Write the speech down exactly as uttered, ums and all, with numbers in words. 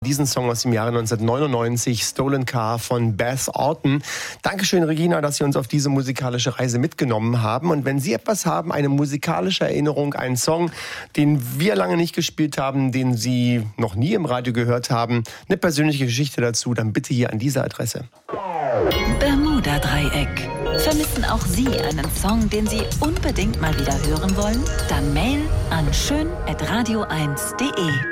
Diesen Song aus dem Jahre neunzehnhundertneunundneunzig, Stolen Car von Beth Orton. Dankeschön, Regina, dass Sie uns auf diese musikalische Reise mitgenommen haben. Und wenn Sie etwas haben, eine musikalische Erinnerung, einen Song, den wir lange nicht gespielt haben, den Sie noch nie im Radio gehört haben, eine persönliche Geschichte dazu, dann bitte hier an diese Adresse. Bermuda-Dreieck. Vermissen auch Sie einen Song, den Sie unbedingt mal wieder hören wollen? Dann Mail an schön at radio eins punkt de.